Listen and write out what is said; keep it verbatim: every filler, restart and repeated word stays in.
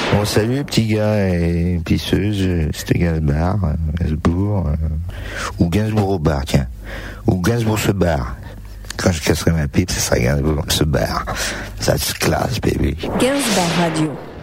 Bon, salut, petit gars et pisseuse, c'était Gainsbourg, euh, Gainsbourg, euh, ou Gainsbourg au bar, tiens. Ou Gainsbourg se barre. Quand je casserai ma pipe, ce sera Gainsbourg se barre. Ça se classe, baby. Gainsbourg Radio.